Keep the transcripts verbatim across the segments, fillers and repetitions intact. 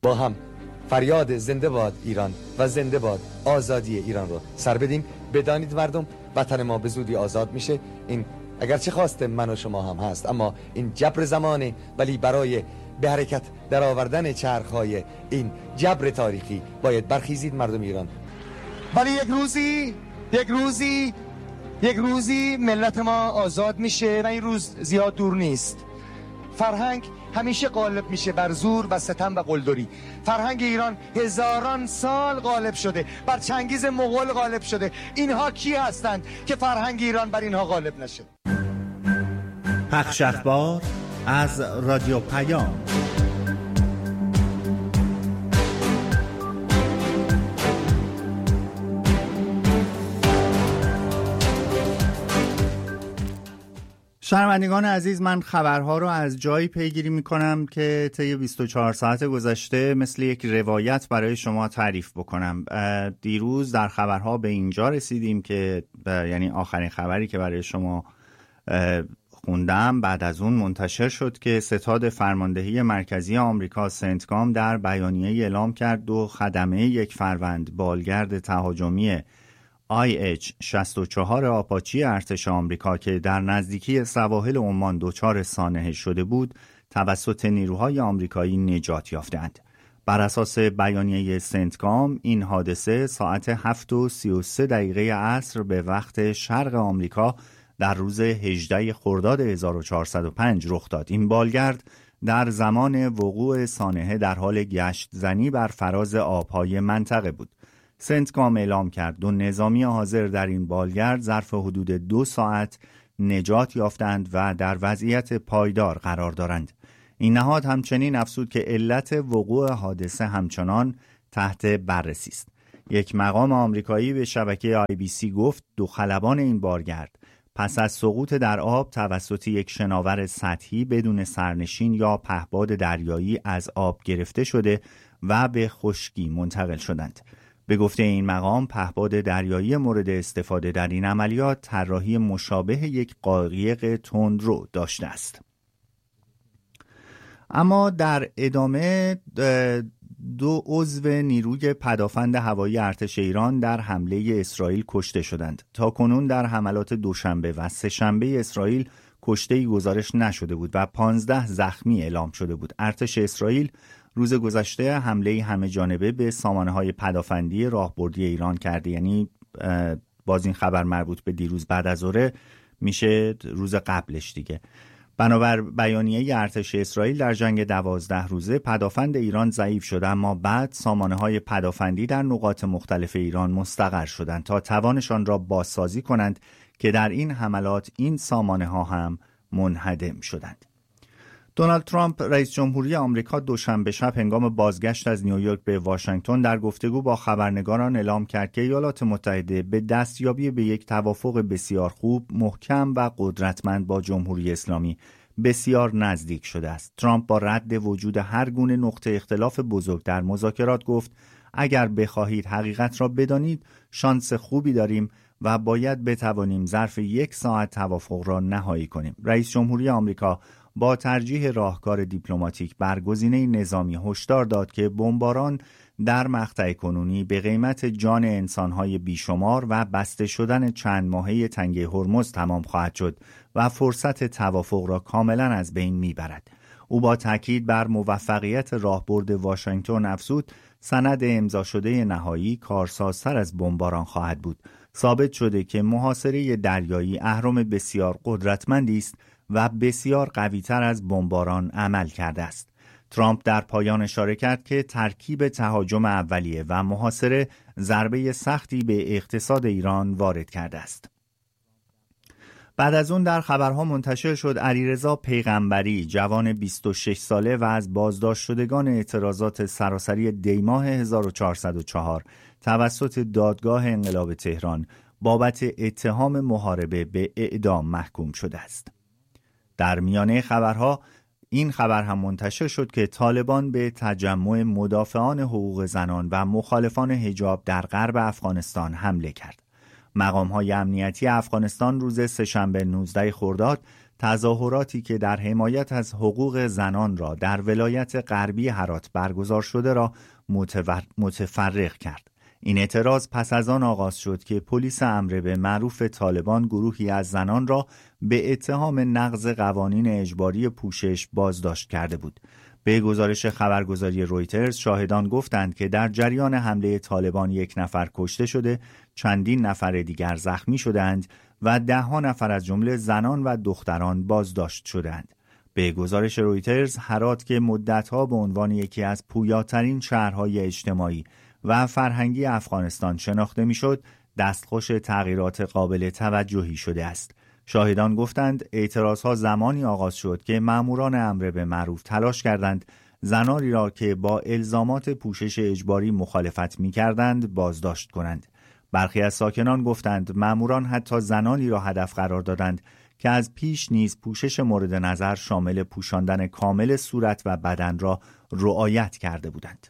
با هم فریاد زنده باد ایران و زنده باد آزادی ایران رو سر بدیم. بدانید مردم، وطن ما به زودی آزاد میشه. این اگرچه خواست من و شما هم هست، اما این جبر زمانه، ولی برای به حرکت در آوردن چرخهای این جبر تاریخی باید برخیزید مردم ایران. ولی یک روزی یک روزی یک روزی ملت ما آزاد میشه و این روز زیاد دور نیست. فرهنگ همیشه غالب میشه بر زور و ستم و قلدری. فرهنگ ایران هزاران سال غالب شده، بر چنگیز مغول غالب شده. اینها کی هستند که فرهنگ ایران بر اینها غالب نشه؟ پخش اخبار از رادیو پیام. شنوندگان عزیز، من خبرها رو از جایی پیگیری میکنم که طی بیست و چهار ساعت گذشته مثل یک روایت برای شما تعریف بکنم. دیروز در خبرها به اینجا رسیدیم که یعنی آخرین خبری که برای شما خوندم بعد از اون منتشر شد که ستاد فرماندهی مرکزی آمریکا سنتکام در بیانیه اعلام کرد دو خدمه یک فروند بالگرد تهاجمی آی اچ شصت و چهار آپاچی ارتش آمریکا که در نزدیکی سواحل عمان دچار سانحه شده بود توسط نیروهای آمریکایی نجات یافتند. بر اساس بیانیه سنتکام این حادثه ساعت هفت و سی و سه دقیقه عصر به وقت شرق آمریکا در روز هجدهم خرداد هزار و چهارصد و پنج رخ داد. این بالگرد در زمان وقوع سانحه در حال گشت زنی بر فراز آبهای منطقه بود. سنتکام اعلام کرد دو نظامی حاضر در این بالگرد ظرف حدود دو ساعت نجات یافتند و در وضعیت پایدار قرار دارند. این نهاد همچنین افزود که علت وقوع حادثه همچنان تحت بررسی است. یک مقام آمریکایی به شبکه آی بی سی گفت دو خلبان این بالگرد پس از سقوط در آب توسط یک شناور سطحی بدون سرنشین یا پهپاد دریایی از آب گرفته شده و به خشکی منتقل شدند. به گفته این مقام پهپاد دریایی مورد استفاده در این عملیات طراحی مشابه یک قایق تندرو داشته است. اما در ادامه دو عضو نیروی پدافند هوایی ارتش ایران در حمله اسرائیل کشته شدند. تا کنون در حملات دوشنبه و سه‌شنبه اسرائیل کشته‌ای گزارش نشده بود و پانزده زخمی اعلام شده بود. ارتش اسرائیل روز گذشته حمله همه جانبه به سامانه‌های پدافندی راهبردی ایران کرده، یعنی باز این خبر مربوط به دیروز بعد از ظهر میشه روز قبلش دیگه. بنابر بیانیه ارتش اسرائیل در جنگ دوازده روزه پدافند ایران ضعیف شد، اما بعد سامانه‌های پدافندی در نقاط مختلف ایران مستقر شدند تا توانشان را بازسازی کنند که در این حملات این سامانه‌ها هم منهدم شدند. دونالد ترامپ رئیس جمهوری آمریکا دوشنبه شب هنگام بازگشت از نیویورک به واشنگتن در گفتگو با خبرنگاران اعلام کرد که ایالات متحده به دستیابی به یک توافق بسیار خوب، محکم و قدرتمند با جمهوری اسلامی بسیار نزدیک شده است. ترامپ با رد وجود هر گونه نقطه اختلاف بزرگ در مذاکرات گفت اگر بخواهید حقیقت را بدانید شانس خوبی داریم و باید بتوانیم ظرف یک ساعت توافق را نهایی کنیم. رئیس جمهوری آمریکا با ترجیح راهکار دیپلماتیک بر گزینه نظامی هشدار داد که بمباران در مقطع کنونی به قیمت جان انسان‌های بیشمار و بسته شدن چند ماهه تنگه هرمز تمام خواهد شد و فرصت توافق را کاملا از بین میبرد. او با تاکید بر موفقیت راهبرد واشنگتن افزود سند امضا شده نهایی کارسازتر از بمباران خواهد بود. ثابت شده که محاصره دریایی اهرم بسیار قدرتمندی است و بسیار قوی‌تر از بمباران عمل کرده است. ترامپ در پایان اشاره کرد که ترکیب تهاجم اولیه و محاصره ضربه سختی به اقتصاد ایران وارد کرده است. بعد از اون در خبرها منتشر شد علیرضا پیغمبری، جوان بیست و شش ساله و از بازداشت شدگان اعتراضات سراسری دیماه هزار و چهارصد و چهار توسط دادگاه انقلاب تهران بابت اتهام محاربه به اعدام محکوم شده است. در میانه خبرها این خبر هم منتشر شد که طالبان به تجمع مدافعان حقوق زنان و مخالفان حجاب در غرب افغانستان حمله کرد. مقام‌های امنیتی افغانستان روز سه‌شنبه نوزدهم خرداد تظاهراتی که در حمایت از حقوق زنان را در ولایت غربی هرات برگزار شده را متفرق کرد. این اعتراض پس از آن آغاز شد که پلیس امر به معروف طالبان گروهی از زنان را به اتهام نقض قوانین اجباری پوشش بازداشت کرده بود. به گزارش خبرگزاری رویترز، شاهدان گفتند که در جریان حمله طالبان یک نفر کشته شده، چندین نفر دیگر زخمی شدند و ده ها نفر از جمله زنان و دختران بازداشت شدند. به گزارش رویترز، هرات که مدتها به عنوان یکی از پویاترین شهرهای اجتماعی و فرهنگی افغانستان شناخته میشد، دستخوش تغییرات قابل توجهی شده است. شاهدان گفتند اعتراضها زمانی آغاز شد که ماموران امر به معروف تلاش کردند زنانی را که با الزامات پوشش اجباری مخالفت می‌کردند بازداشت کنند. برخی از ساکنان گفتند ماموران حتی زنانی را هدف قرار دادند که از پیش نیز پوشش مورد نظر شامل پوشاندن کامل صورت و بدن را رعایت کرده بودند.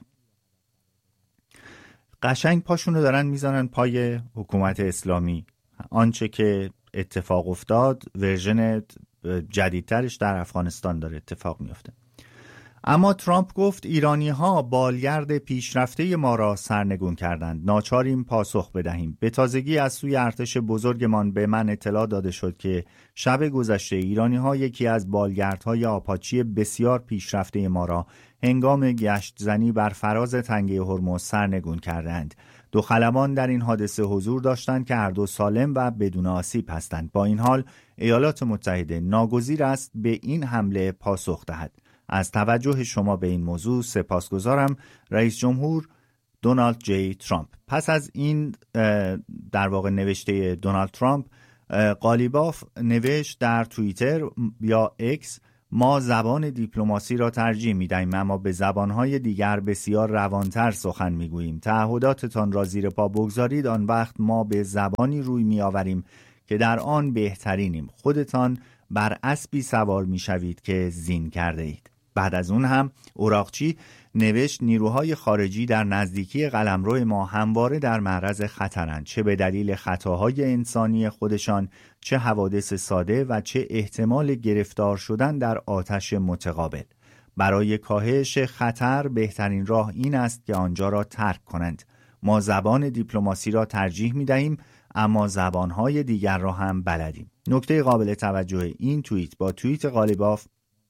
قشنگ پاشونو دارن میزنن پای حکومت اسلامی. آنچه که اتفاق افتاد ورژن جدیدترش در افغانستان داره اتفاق میفته. اما ترامپ گفت ایرانی ها بالگرد پیشرفته ما را سرنگون کردند. ناچاریم پاسخ بدهیم. به تازگی از سوی ارتش بزرگمان به من اطلاع داده شد که شب گذشته ایرانی ها یکی از بالگردهای آپاچی بسیار پیشرفته ما را هنگام گشت زنی بر فراز تنگه هرمز سرنگون کردند. دو خلبان در این حادثه حضور داشتند که هر دو سالم و بدون آسیب هستند. با این حال ایالات متحده ناگزیر است به این حمله پاسخ دهد. از توجه شما به این موضوع سپاسگزارم. رئیس جمهور دونالد جی ترامپ. پس از این در واقع نوشته دونالد ترامپ، قالیباف نوشت در توییتر یا اکس: ما زبان دیپلماسی را ترجیح می‌دهیم، اما به زبان‌های دیگر بسیار روانتر سخن می‌گوییم. تعهداتتان را زیر پا بگذارید، آن وقت ما به زبانی روی می‌آوریم که در آن بهترینیم. خودتان بر اسبی سوار می‌شوید که زین کرده اید. بعد از اون هم اوراقچی نوشت: نیروهای خارجی در نزدیکی قلمرو ما همواره در معرض خطرند، چه به دلیل خطاهای انسانی خودشان، چه حوادث ساده و چه احتمال گرفتار شدن در آتش متقابل. برای کاهش خطر بهترین راه این است که آنجا را ترک کنند. ما زبان دیپلماسی را ترجیح می دهیم، اما زبانهای دیگر را هم بلدیم. نکته قابل توجه این توییت با توییت قالیباف،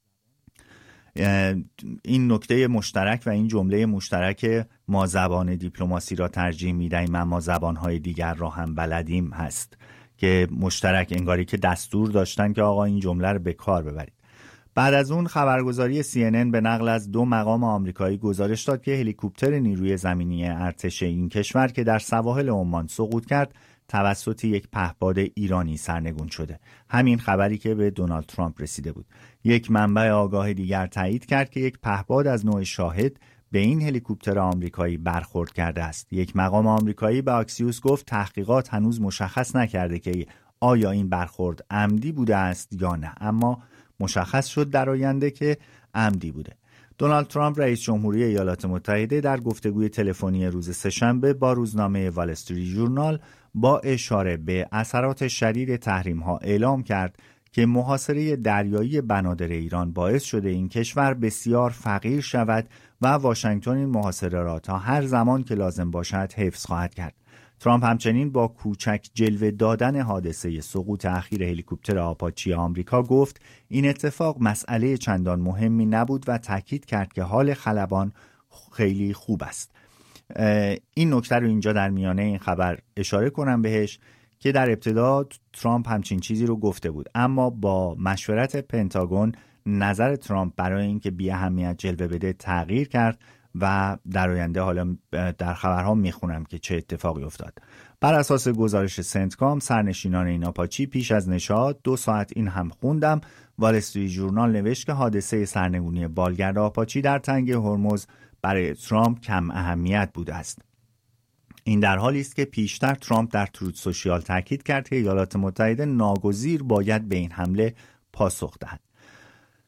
این نکته مشترک و این جمله مشترک ما زبان دیپلماسی را ترجیح می‌دهیم اما زبان‌های دیگر را هم بلدیم هست که مشترک، انگاری که دستور داشتن که آقا این جمله رو به کار ببرید. بعد از اون خبرگزاری سی ان ان به نقل از دو مقام آمریکایی گزارش داد که هلیکوپتر نیروی زمینی ارتش این کشور که در سواحل عمان سقوط کرد توسط یک پهپاد ایرانی سرنگون شده. همین خبری که به دونالد ترامپ رسیده بود. یک منبع آگاه دیگر تایید کرد که یک پهپاد از نوع شاهد به این هلیکوپتر آمریکایی برخورد کرده است. یک مقام آمریکایی به اکسیوس گفت تحقیقات هنوز مشخص نکرده که آیا این برخورد عمدی بوده است یا نه، اما مشخص شد در آینده که عمدی بوده. دونالد ترامپ رئیس جمهوری ایالات متحده در گفتگوی تلفنی روز سه‌شنبه با روزنامه وال استریت ژورنال با اشاره به اثرات شدید تحریم‌ها اعلام کرد که محاصره دریایی بنادر ایران باعث شده این کشور بسیار فقیر شود و واشنگتن این محاصره را تا هر زمان که لازم باشد حفظ خواهد کرد. ترامپ همچنین با کوچک جلوه دادن حادثه سقوط اخیر هلیکوپتر آپاچی آمریکا گفت این اتفاق مسئله چندان مهمی نبود و تاکید کرد که حال خلبان خیلی خوب است. این نکته رو اینجا در میانه این خبر اشاره کنم بهش که در ابتدا ترامپ همچین چیزی رو گفته بود، اما با مشورت پنتاگون نظر ترامپ برای اینکه بی اهمیت جلوه بده تغییر کرد و در آینده حالا در خبرها میخونم که چه اتفاقی افتاد. بر اساس گزارش سنتکام سرنشینان این آپاچی پیش از نشاط دو ساعت این هم خوندم وال استریت ژورنال نوشت که حادثه سرنگونی بالگرد آپاچی در تنگه هرمز برای ترامپ کم اهمیت بوده است. این در حالی است که پیشتر ترامپ در تروت سوشیال تاکید کرد که ایالات متحده ناگزیر باید به این حمله پاسخ دهد.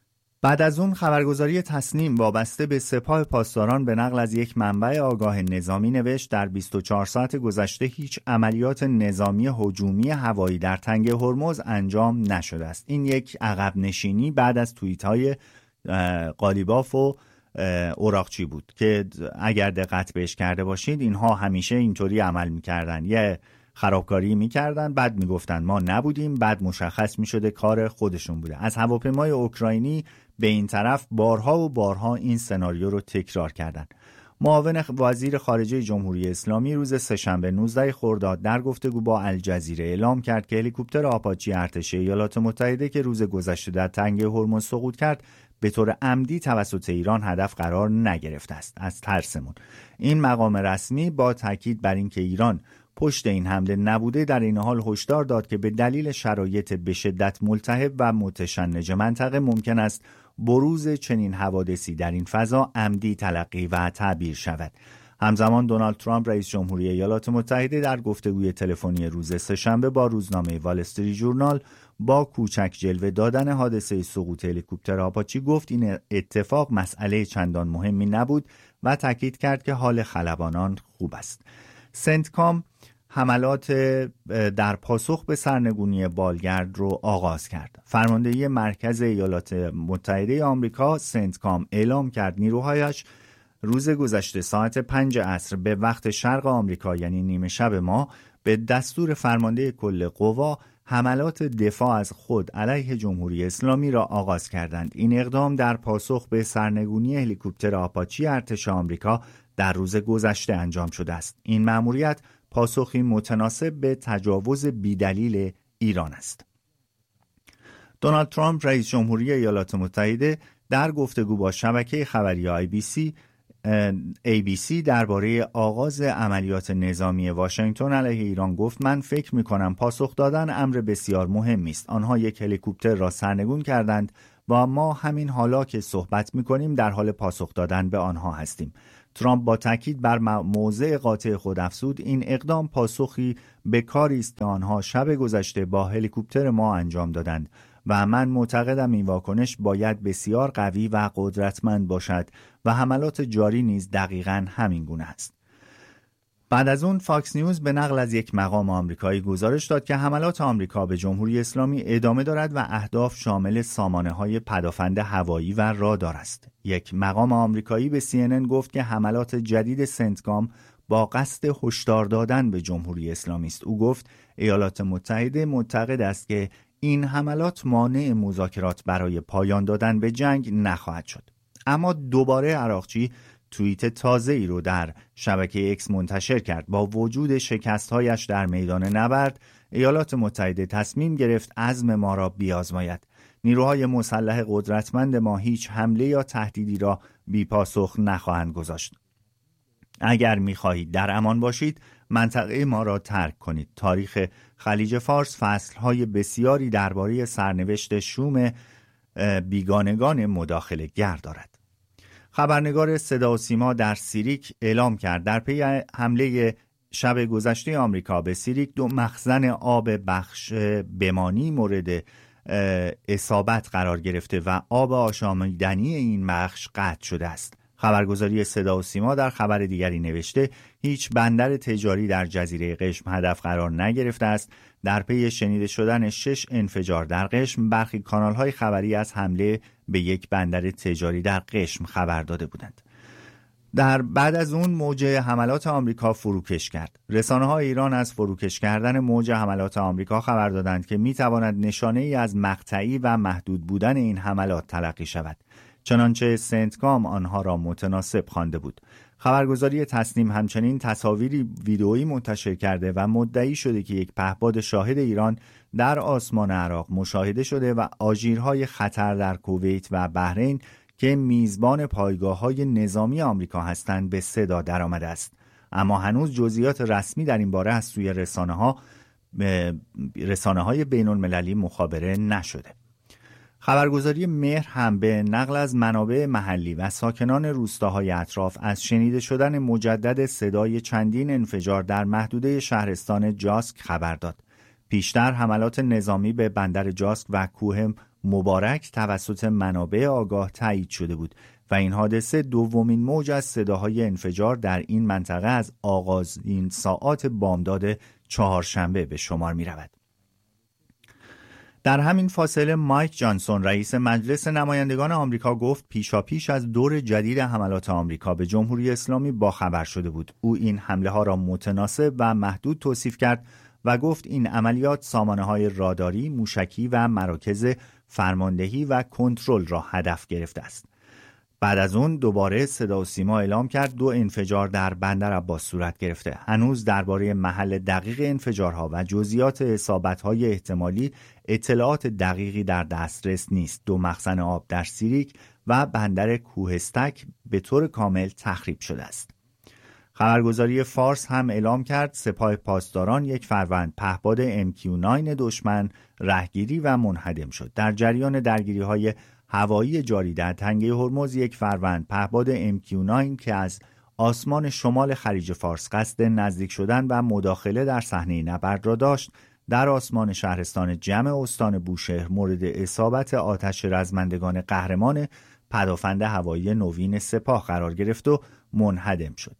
بعد از اون خبرگزاری تصنیم وابسته به سپاه پاسداران به نقل از یک منبع آگاه نظامی نوشت در بیست و چهار ساعت گذشته هیچ عملیات نظامی هجومی هوایی در تنگه هرمز انجام نشده است. این یک عقب نشینی بعد از توییت‌های قالیباف و اوراقچی بود که اگر دقت بهش کرده باشید اینها همیشه اینطوری عمل می‌کردن، یه خرابکاری میکردن بعد میگفتن ما نبودیم، بعد مشخص میشده کار خودشون بوده. از هواپیمای اوکراینی به این طرف بارها و بارها این سناریو رو تکرار کردن. معاون وزیر خارجه جمهوری اسلامی روز سه‌شنبه نوزده خرداد در گفتگو با الجزیره اعلام کرد که هلیکوپتر آپاچی ارتش ایالات متحده که روز گذشته در تنگه هرمز سقوط کرد به طور عمدی توسط ایران هدف قرار نگرفته است. از ترسمون این مقام رسمی با تاکید بر اینکه ایران پشت این حمله نبوده در این حال هشدار داد که به دلیل شرایط به شدت ملتهب و متشنج منطقه ممکن است بروز چنین حوادثی در این فضا عمدی تلقی و تعبیر شود. همزمان دونالد ترامپ رئیس جمهوری ایالات متحده در گفتگوی تلفنی روز سه‌شنبه با روزنامه وال استریت ژورنال با کوچک جلوه دادن حادثه سقوط هلیکوپتر آپاچی گفت این اتفاق مسئله چندان مهمی نبود و تاکید کرد که حال خلبانان خوب است. سنتکام حملات در پاسخ به سرنگونی بالگرد رو آغاز کرد. فرماندهی مرکز ایالات متحده آمریکا سنتکام اعلام کرد نیروهایش روز گذشته ساعت پنج عصر به وقت شرق آمریکا یعنی نیمه شب ما به دستور فرمانده کل قوا حملات دفاع از خود علیه جمهوری اسلامی را آغاز کردند. این اقدام در پاسخ به سرنگونی هلیکوپتر آپاچی ارتش آمریکا در روز گذشته انجام شده است. این مأموریت پاسخی متناسب به تجاوز بیدلیل ایران است. دونالد ترامپ رئیس جمهوری ایالات متحده در گفتگو با شبکه خبری آی بی سی ای بی سی درباره آغاز عملیات نظامی واشنگتن علیه ایران گفت من فکر می‌کنم پاسخ دادن امر بسیار مهمی است. آنها یک هلیکوپتر را سرنگون کردند و ما همین حالا که صحبت می‌کنیم در حال پاسخ دادن به آنها هستیم. ترامپ با تاکید بر موضع قاطع خود افزود این اقدام پاسخی به کاری است که آنها شب گذشته با هلیکوپتر ما انجام دادند و من معتقدم این واکنش باید بسیار قوی و قدرتمند باشد و حملات جاری نیز دقیقاً همین گونه است. بعد از اون فاکس نیوز به نقل از یک مقام آمریکایی گزارش داد که حملات آمریکا به جمهوری اسلامی ادامه دارد و اهداف شامل سامانه‌های پدافند هوایی و رادار است. یک مقام آمریکایی به سی ان ان گفت که حملات جدید سنتکام با قصد هشدار دادن به جمهوری اسلامی است. او گفت ایالات متحده معتقد است که این حملات مانع مذاکرات برای پایان دادن به جنگ نخواهد شد. اما دوباره عراقچی توییت تازه‌ای رو در شبکه اکس منتشر کرد. با وجود شکست‌هایش در میدان نبرد، ایالات متحده تصمیم گرفت عزم ما را بیازماید. نیروهای مسلح قدرتمند ما هیچ حمله یا تهدیدی را بی پاسخ نخواهند گذاشت. اگر می‌خواهید در امان باشید، منطقه ما را ترک کنید. تاریخ خلیج فارس فصل‌های بسیاری درباره سرنوشت شوم بیگانگان مداخله گر دارد. خبرنگار صدا و سیما در سیریک اعلام کرد در پی حمله شب گذشته آمریکا به سیریک دو مخزن آب بخش بمانی مورد اصابت قرار گرفته و آب آشامیدنی این بخش قطع شده است. خبرگزاری صدا و سیما در خبر دیگری نوشته هیچ بندر تجاری در جزیره قشم هدف قرار نگرفته است. در پی شنیده شدن شش انفجار در قشم برخی کانال‌های خبری از حمله به یک بندر تجاری در قشم خبر داده بودند. در بعد از اون موج حملات آمریکا فروکش کرد. رسانه‌های ایران از فروکش کردن موج حملات آمریکا خبر دادند که می‌تواند نشانه‌ای از مقطعی و محدود بودن این حملات تلقی شود. چنانچه سنتکام آنها را متناسب خوانده بود. خبرگزاری تصنیم همچنین تصاویری ویدئویی منتشر کرده و مدعی شده که یک پهپاد شاهد ایران در آسمان عراق مشاهده شده و آژیرهای خطر در کویت و بحرین که میزبان پایگاه‌های نظامی آمریکا هستند به صدا درآمده است. اما هنوز جزئیات رسمی در این باره از سوی رسانه‌ها رسانه‌های بین‌المللی مخابره نشده. خبرگزاری مهر هم به نقل از منابع محلی و ساکنان روستاهای اطراف از شنیده شدن مجدد صدای چندین انفجار در محدوده شهرستان جاسک خبر داد. پیشتر حملات نظامی به بندر جاسک و کوه مبارک توسط منابع آگاه تایید شده بود و این حادثه دومین موج از صداهای انفجار در این منطقه از آغاز این ساعات بامداد چهارشنبه به شمار می رود. در همین فاصله مایک جانسون رئیس مجلس نمایندگان آمریکا گفت پیشاپیش از دور جدید حملات آمریکا به جمهوری اسلامی باخبر شده بود. او این حمله ها را متناسب و محدود توصیف کرد و گفت این عملیات سامانه‌های راداری، موشکی و مراکز فرماندهی و کنترل را هدف گرفته است. بعد از اون دوباره صدا و سیما اعلام کرد دو انفجار در بندر عباس صورت گرفته. هنوز درباره محل دقیق انفجارها و جزئیات اصابت‌های احتمالی اطلاعات دقیقی در دسترس نیست. دو مخزن آب در سیریک و بندر کوهستک به طور کامل تخریب شده است. خبرگزاری فارس هم اعلام کرد سپاه پاسداران یک فروند پهپاد ام کیو نه دشمن رهگیری و منهدم شد. در جریان درگیری‌های هوایی جاری در تنگه هرمز یک فروند پهپاد ام کیو نه که از آسمان شمال خلیج فارس قصد نزدیک شدن و مداخله در صحنه نبرد را داشت، در آسمان شهرستان جمع استان بوشهر مورد اصابت آتش رزمندگان قهرمان پدافند هوایی نوین سپاه قرار گرفت و منهدم شد.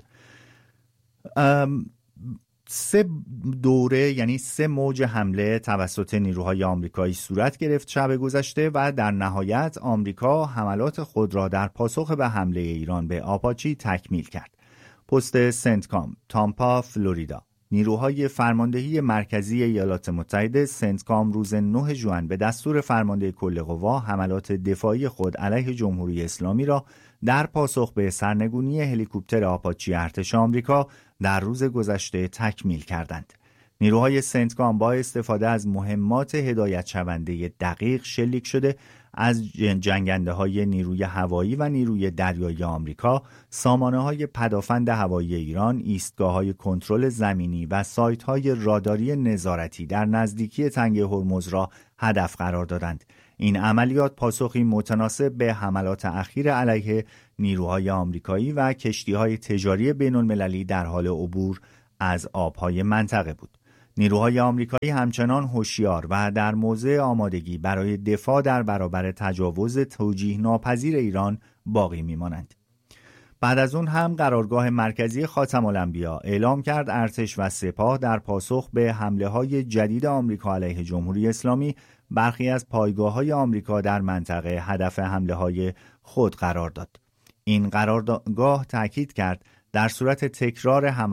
سه دوره یعنی سه موج حمله توسط نیروهای آمریکایی صورت گرفت شب گذشته و در نهایت آمریکا حملات خود را در پاسخ به حمله ایران به آپاچی تکمیل کرد. پست سنتکام، تامپا، فلوریدا. نیروهای فرماندهی مرکزی ایالات متحده سنتکام روز نه ژوئن به دستور فرمانده کل قوا حملات دفاعی خود علیه جمهوری اسلامی را در پاسخ به سرنگونی هلیکوپتر آپاچی ارتش آمریکا در روز گذشته تکمیل کردند. نیروهای سنتکام با استفاده از مهمات هدایت شونده دقیق شلیک شده از جنگنده های نیروی هوایی و نیروی دریایی آمریکا، سامانه های پدافند هوایی ایران، ایستگاه های کنترل زمینی و سایت های راداری نظارتی در نزدیکی تنگه هرمز را هدف قرار دادند. این عملیات پاسخی متناسب به حملات اخیر علیه نیروهای آمریکایی و کشتی‌های تجاری بین‌المللی در حال عبور از آب‌های منطقه بود. نیروهای آمریکایی همچنان هوشیار و در موضع آمادگی برای دفاع در برابر تجاوز توجیه ناپذیر ایران باقی می‌مانند. بعد از اون هم قرارگاه مرکزی خاتم الانبیا اعلام کرد ارتش و سپاه در پاسخ به حمله‌های جدید آمریکا علیه جمهوری اسلامی برخی از پایگاه‌های آمریکا در منطقه هدف حمله‌های خود قرار داد. این قرارگاه تاکید کرد در صورت تکرار حملات